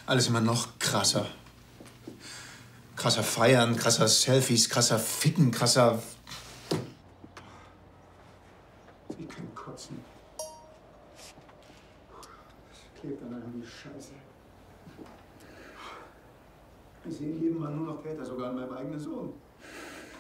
Alles immer noch krasser. Krasser feiern, krasser Selfies, krasser Ficken, krasser... Ich kann kotzen. Das klebt an einem wie Scheiße. Ich sehe jeden Mann nur noch Täter, sogar an meinem eigenen Sohn.